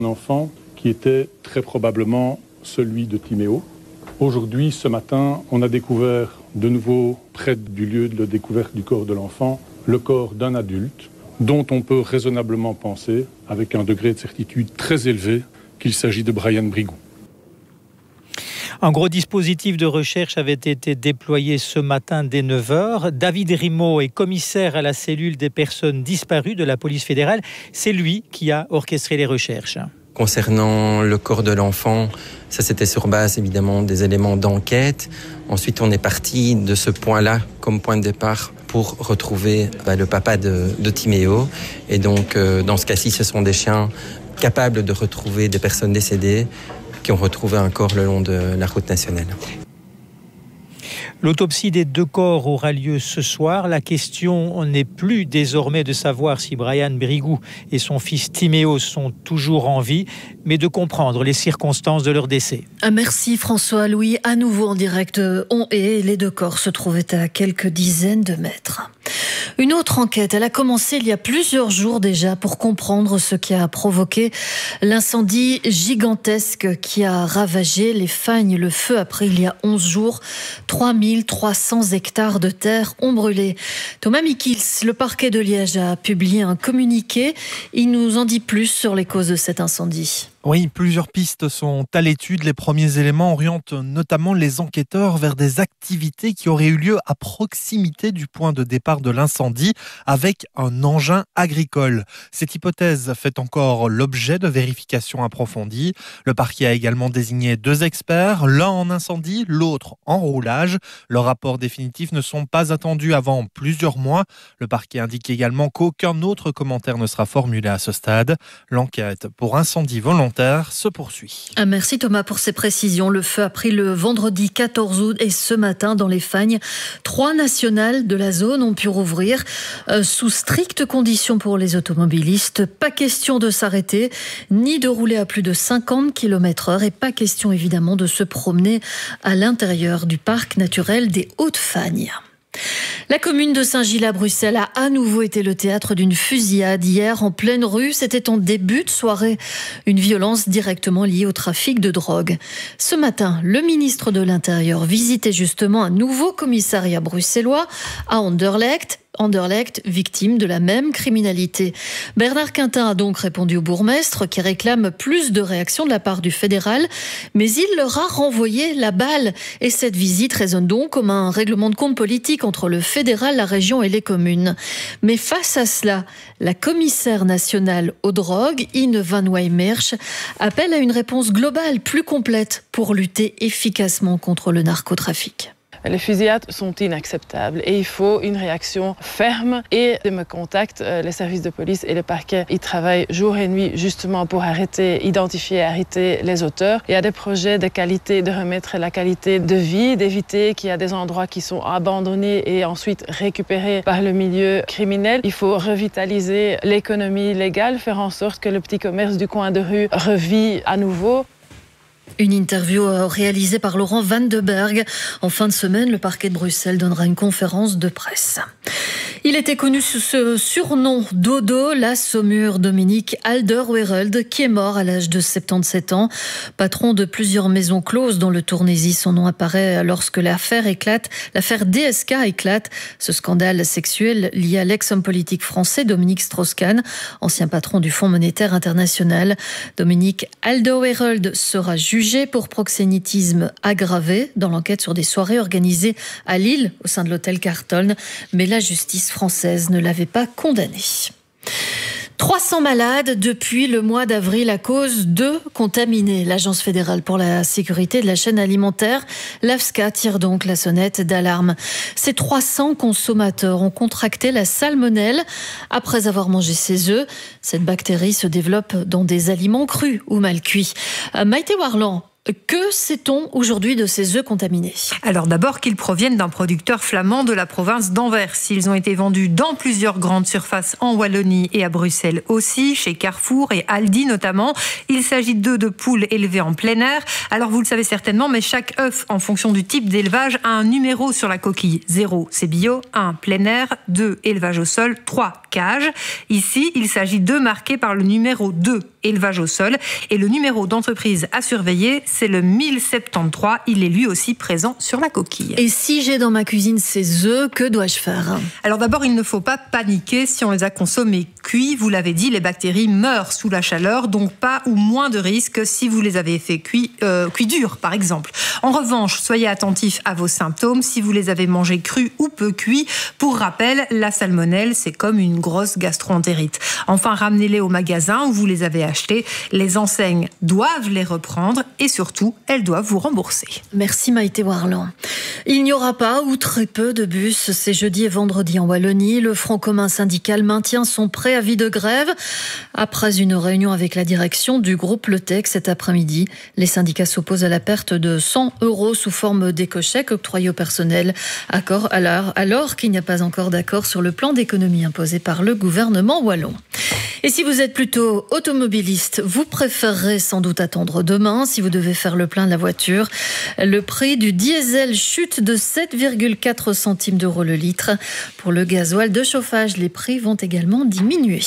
Un enfant qui était très probablement celui de Timéo. Aujourd'hui, ce matin, on a découvert de nouveau, près du lieu de la découverte du corps de l'enfant, le corps d'un adulte dont on peut raisonnablement penser, avec un degré de certitude très élevé, qu'il s'agit de Brian Brigou. Un gros dispositif de recherche avait été déployé ce matin dès 9h. David Rimeau est commissaire à la cellule des personnes disparues de la police fédérale. C'est lui qui a orchestré les recherches. Concernant le corps de l'enfant, ça c'était sur base évidemment des éléments d'enquête. Ensuite, on est parti de ce point-là comme point de départ pour retrouver le papa de Timéo. Et donc, dans ce cas-ci, ce sont des chiens capables de retrouver des personnes décédées qui ont retrouvé un corps le long de la route nationale. L'autopsie des 2 corps aura lieu ce soir. La question n'est plus désormais de savoir si Brian Brigou et son fils Timéo sont toujours en vie, mais de comprendre les circonstances de leur décès. Merci François-Louis. À nouveau en direct, les 2 corps se trouvaient à quelques dizaines de mètres. Une autre enquête, elle a commencé il y a plusieurs jours déjà pour comprendre ce qui a provoqué l'incendie gigantesque qui a ravagé les Fagnes. Le feu a pris il y a 11 jours. 3300 hectares de terre ont brûlé. Thomas Mikils, le parquet de Liège a publié un communiqué. Il nous en dit plus sur les causes de cet incendie. Oui, plusieurs pistes sont à l'étude. Les premiers éléments orientent notamment les enquêteurs vers des activités qui auraient eu lieu à proximité du point de départ de l'incendie avec un engin agricole. Cette hypothèse fait encore l'objet de vérifications approfondies. Le parquet a également désigné 2 experts, l'un en incendie, l'autre en roulage. Leurs rapports définitifs ne sont pas attendus avant plusieurs mois. Le parquet indique également qu'aucun autre commentaire ne sera formulé à ce stade. L'enquête pour incendie volontaire se poursuit. Merci Thomas pour ces précisions. Le feu a pris le vendredi 14 août et ce matin dans les Fagnes. 3 nationales de la zone ont pu rouvrir sous strictes conditions pour les automobilistes. Pas question de s'arrêter ni de rouler à plus de 50 km/h et pas question évidemment de se promener à l'intérieur du parc naturel des Hautes-Fagnes. La commune de Saint-Gilles à Bruxelles a à nouveau été le théâtre d'une fusillade hier en pleine rue. C'était en début de soirée, une violence directement liée au trafic de drogue. Ce matin, le ministre de l'Intérieur visitait justement un nouveau commissariat bruxellois à Anderlecht, victime de la même criminalité. Bernard Quintin a donc répondu au bourgmestre qui réclame plus de réactions de la part du fédéral, mais il leur a renvoyé la balle. Et cette visite résonne donc comme un règlement de compte politique entre le fédéral, la région et les communes. Mais face à cela, la commissaire nationale aux drogues, Ine van Wijmersch, appelle à une réponse globale plus complète pour lutter efficacement contre le narcotrafic. Les fusillades sont inacceptables et il faut une réaction ferme et de me contactent les services de police et le parquet. Ils travaillent jour et nuit justement pour identifier et arrêter les auteurs. Il y a des projets de qualité, de remettre la qualité de vie, d'éviter qu'il y a des endroits qui sont abandonnés et ensuite récupérés par le milieu criminel. Il faut revitaliser l'économie légale, faire en sorte que le petit commerce du coin de rue revit à nouveau. Une interview réalisée par Laurent Van de Berg. En fin de semaine, le parquet de Bruxelles donnera une conférence de presse. Il était connu sous ce surnom Dodo, la Saumur Dominique Alderweireld, qui est mort à l'âge de 77 ans. Patron de plusieurs maisons closes dans le Tournésis, son nom apparaît lorsque l'affaire DSK éclate. Ce scandale sexuel lié à l'ex-homme politique français Dominique Strauss-Kahn, ancien patron du Fonds monétaire international. Dominique Alderweireld sera jugé pour proxénétisme aggravé dans l'enquête sur des soirées organisées à Lille au sein de l'hôtel Carlton, mais la justice française ne l'avait pas condamné. 300 malades depuis le mois d'avril à cause de contaminés. L'Agence fédérale pour la sécurité de la chaîne alimentaire, l'AFSCA, tire donc la sonnette d'alarme. Ces 300 consommateurs ont contracté la salmonelle après avoir mangé ces œufs. Cette bactérie se développe dans des aliments crus ou mal cuits. Maïté Warland, que sait-on aujourd'hui de ces œufs contaminés ? Alors d'abord qu'ils proviennent d'un producteur flamand de la province d'Anvers. Ils ont été vendus dans plusieurs grandes surfaces en Wallonie et à Bruxelles aussi, chez Carrefour et Aldi notamment. Il s'agit d'œufs de poules élevés en plein air. Alors vous le savez certainement, mais chaque œuf, en fonction du type d'élevage, a un numéro sur la coquille. 0, c'est bio. 1, plein air. 2, élevage au sol. 3, cage. Ici, il s'agit d'œufs marqués par le numéro 2. élevage au sol. Et le numéro d'entreprise à surveiller, c'est le 1073. Il est lui aussi présent sur la coquille. Et si j'ai dans ma cuisine ces œufs, que dois-je faire ? Alors d'abord, il ne faut pas paniquer si on les a consommés cuits. Vous l'avez dit, les bactéries meurent sous la chaleur, donc pas ou moins de risques si vous les avez fait cuits durs, par exemple. En revanche, soyez attentifs à vos symptômes si vous les avez mangés crus ou peu cuits. Pour rappel, la salmonelle, c'est comme une grosse gastro-entérite. Enfin, ramenez-les au magasin où vous les avez achetés. Les enseignes doivent les reprendre et surtout, elles doivent vous rembourser. Merci Maïté Warland. Il n'y aura pas ou très peu de bus ces jeudi et vendredi en Wallonie. Le Front commun syndical maintient son préavis de grève. Après une réunion avec la direction du groupe Le Tech cet après-midi, les syndicats s'opposent à la perte de 100 € sous forme d'éco-chèques octroyés au personnel, alors qu'il n'y a pas encore d'accord sur le plan d'économie imposé par le gouvernement wallon. Et si vous êtes plutôt automobiliste, vous préférerez sans doute attendre demain si vous devez faire le plein de la voiture. Le prix du diesel chute de 7,4 centimes d'euros le litre. Pour le gasoil de chauffage, les prix vont également diminuer.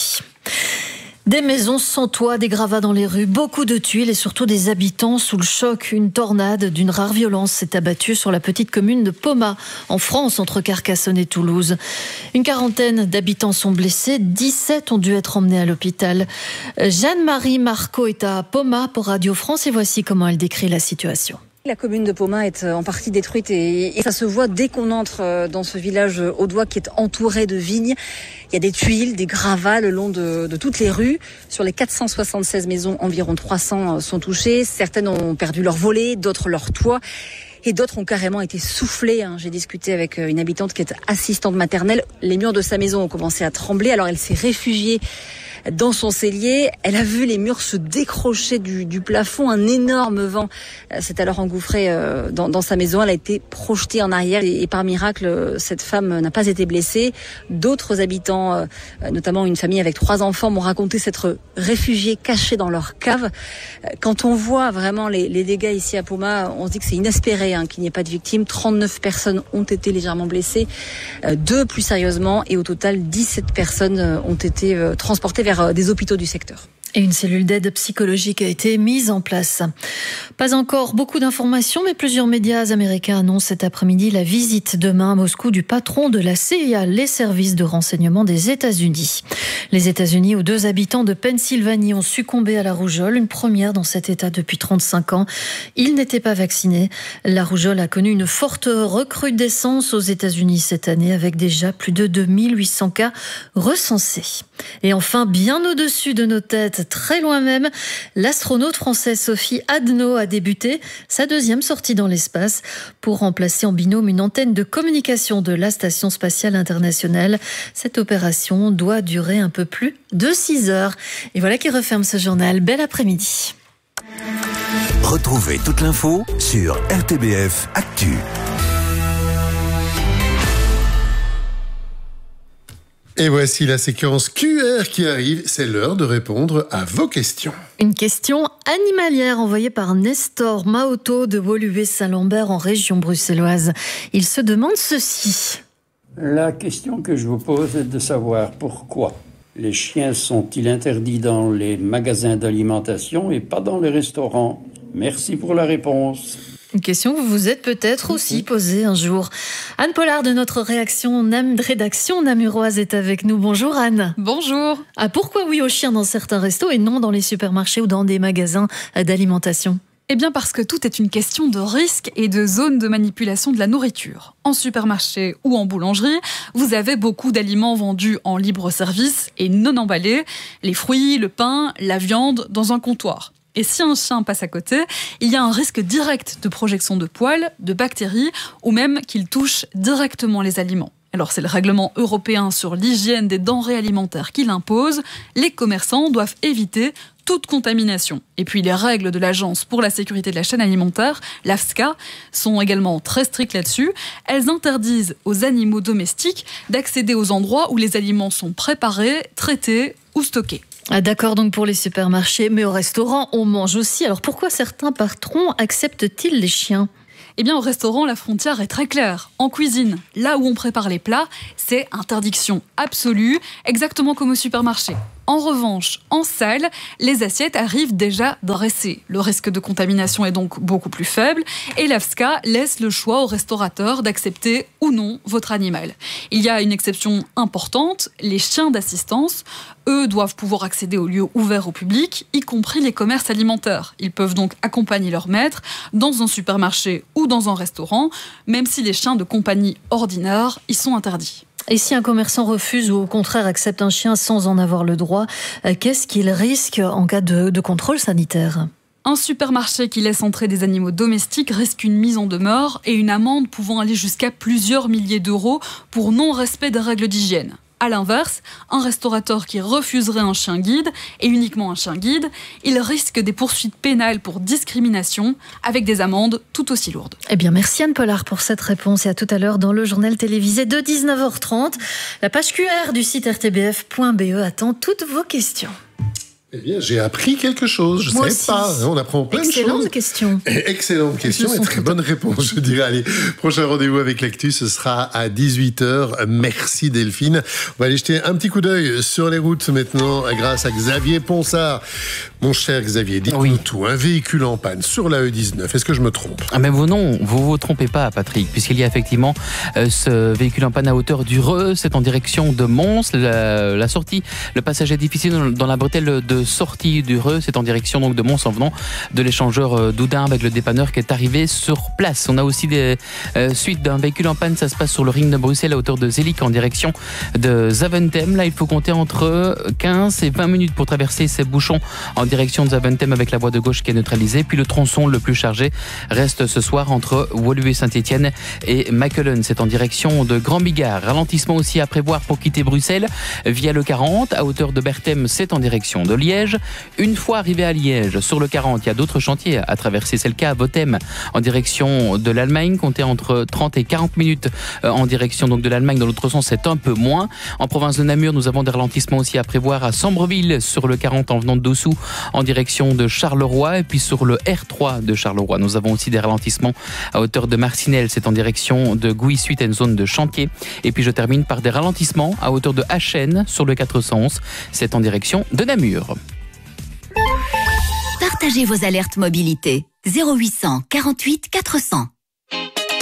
Des maisons sans toit, des gravats dans les rues, beaucoup de tuiles et surtout des habitants sous le choc. Une tornade d'une rare violence s'est abattue sur la petite commune de Pomat, en France, entre Carcassonne et Toulouse. Une quarantaine d'habitants sont blessés, 17 ont dû être emmenés à l'hôpital. Jeanne-Marie Marco est à Pomat pour Radio France et voici comment elle décrit la situation. La commune de Pomat est en partie détruite et ça se voit dès qu'on entre dans ce village audois qui est entouré de vignes. Il y a des tuiles, des gravats le long de toutes les rues. Sur les 476 maisons, environ 300 sont touchées. Certaines ont perdu leur volet, d'autres leur toit. Et d'autres ont carrément été soufflées. J'ai discuté avec une habitante qui est assistante maternelle. Les murs de sa maison ont commencé à trembler, alors elle s'est réfugiée dans son cellier. Elle a vu les murs se décrocher du plafond. Un énorme vent s'est alors engouffré dans sa maison. Elle a été projetée en arrière et par miracle, cette femme n'a pas été blessée. D'autres habitants, notamment une famille avec 3 enfants, m'ont raconté s'être réfugiés cachés dans leur cave. Quand on voit vraiment les dégâts ici à Pomat, on se dit que c'est inespéré qu'il n'y ait pas de victimes. 39 personnes ont été légèrement blessées, 2 plus sérieusement et au total 17 personnes ont été transportées vers des hôpitaux du secteur. Et une cellule d'aide psychologique a été mise en place. Pas encore beaucoup d'informations, mais plusieurs médias américains annoncent cet après-midi la visite demain à Moscou du patron de la CIA, les services de renseignement des États-Unis. Les États-Unis, où 2 habitants de Pennsylvanie ont succombé à la rougeole, une première dans cet État depuis 35 ans. Ils n'étaient pas vaccinés. La rougeole a connu une forte recrudescence aux États-Unis cette année, avec déjà plus de 2800 cas recensés. Et enfin, bien au-dessus de nos têtes, très loin même, l'astronaute française Sophie Adno a débuté sa 2e sortie dans l'espace pour remplacer en binôme une antenne de communication de la Station spatiale internationale. Cette opération doit durer un peu plus de 6 heures. Et voilà qui referme ce journal. Bel après-midi. Retrouvez toute l'info sur RTBF Actu. Et voici la séquence QR qui arrive. C'est l'heure de répondre à vos questions. Une question animalière envoyée par Nestor Maoto de Woluwe-Saint-Lambert en région bruxelloise. Il se demande ceci. La question que je vous pose est de savoir pourquoi les chiens sont-ils interdits dans les magasins d'alimentation et pas dans les restaurants? Merci pour la réponse. Une question que vous vous êtes peut-être aussi posée un jour. Anne Pollard de notre rédaction namuroise est avec nous. Bonjour Anne. Bonjour. Pourquoi oui aux chiens dans certains restos et non dans les supermarchés ou dans des magasins d'alimentation ? Eh bien parce que tout est une question de risque et de zone de manipulation de la nourriture. En supermarché ou en boulangerie, vous avez beaucoup d'aliments vendus en libre service et non emballés, les fruits, le pain, la viande dans un comptoir. Et si un chien passe à côté, il y a un risque direct de projection de poils, de bactéries ou même qu'il touche directement les aliments. Alors c'est le règlement européen sur l'hygiène des denrées alimentaires qui l'impose. Les commerçants doivent éviter toute contamination. Et puis les règles de l'Agence pour la sécurité de la chaîne alimentaire, l'AFSCA, sont également très strictes là-dessus. Elles interdisent aux animaux domestiques d'accéder aux endroits où les aliments sont préparés, traités ou stockés. D'accord, donc pour les supermarchés, mais au restaurant, on mange aussi. Alors pourquoi certains patrons acceptent-ils les chiens ? Eh bien, au restaurant, la frontière est très claire. En cuisine, là où on prépare les plats, c'est interdiction absolue, exactement comme au supermarché. En revanche, en salle, les assiettes arrivent déjà dressées. Le risque de contamination est donc beaucoup plus faible et l'AFSCA laisse le choix au restaurateur d'accepter ou non votre animal. Il y a une exception importante, les chiens d'assistance. Eux doivent pouvoir accéder aux lieux ouverts au public, y compris les commerces alimentaires. Ils peuvent donc accompagner leur maître dans un supermarché ou dans un restaurant, même si les chiens de compagnie ordinaires y sont interdits. Et si un commerçant refuse ou au contraire accepte un chien sans en avoir le droit, qu'est-ce qu'il risque en cas de contrôle sanitaire ? Un supermarché qui laisse entrer des animaux domestiques risque une mise en demeure et une amende pouvant aller jusqu'à plusieurs milliers d'euros pour non-respect des règles d'hygiène. A l'inverse, un restaurateur qui refuserait un chien guide, et uniquement un chien guide, il risque des poursuites pénales pour discrimination, avec des amendes tout aussi lourdes. Eh bien, merci Anne Pollard pour cette réponse, et à tout à l'heure dans le journal télévisé de 19h30. La page QR du site rtbf.be attend toutes vos questions. Eh bien, j'ai appris quelque chose. Je ne savais pas. On apprend plein de choses. Excellente question. Excellente question et très bonne réponse, je dirais. Allez, prochain rendez-vous avec l'actu, ce sera à 18h. Merci Delphine. On va aller jeter un petit coup d'œil sur les routes maintenant grâce à Xavier Ponsard. Mon cher Xavier, dis-nous tout. Un véhicule en panne sur la E19. Est-ce que je me trompe ? Mais non, vous vous trompez pas, Patrick, puisqu'il y a effectivement ce véhicule en panne à hauteur du Reux. C'est en direction de Mons. La sortie, le passage est difficile dans la bretelle de sortie du Reux. C'est en direction donc de Mons en venant de l'échangeur d'Oudin avec le dépanneur qui est arrivé sur place. On a aussi des suites d'un véhicule en panne. Ça se passe sur le ring de Bruxelles à hauteur de Zelig en direction de Zaventem. Là, il faut compter entre 15 et 20 minutes pour traverser ces bouchons en direction de Zaventem avec la voie de gauche qui est neutralisée. Puis le tronçon le plus chargé reste ce soir entre Woluwe Saint-Étienne et Machelen. C'est en direction de Grand Bigard. Ralentissement aussi à prévoir pour quitter Bruxelles via le 40 à hauteur de Berthem. C'est en direction de Liège. Une fois arrivé à Liège, sur le 40, il y a d'autres chantiers à traverser. C'est le cas à Bothème en direction de l'Allemagne. Comptez entre 30 et 40 minutes en direction donc de l'Allemagne. Dans l'autre sens, c'est un peu moins. En province de Namur, nous avons des ralentissements aussi à prévoir à Sambreville sur le 40 en venant de Dossou en direction de Charleroi. Et puis sur le R3 de Charleroi, nous avons aussi des ralentissements à hauteur de Marcinelle. C'est en direction de Gouy suite à une zone de chantier. Et puis je termine par des ralentissements à hauteur de Achen sur le 411. C'est en direction de Namur. Partagez vos alertes mobilité 0800 48 400.